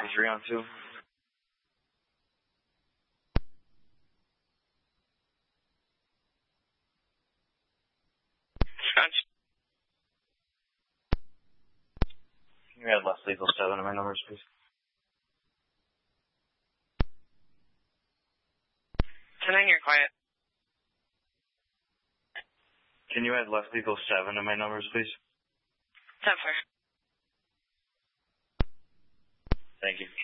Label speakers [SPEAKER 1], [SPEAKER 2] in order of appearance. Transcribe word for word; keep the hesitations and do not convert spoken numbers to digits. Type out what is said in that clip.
[SPEAKER 1] three on two. Can you add less lethal seven to my numbers, please?
[SPEAKER 2] ten nine, you're quiet.
[SPEAKER 1] Can you add less lethal seven to my numbers, please?
[SPEAKER 2] ten four.
[SPEAKER 1] Thank you.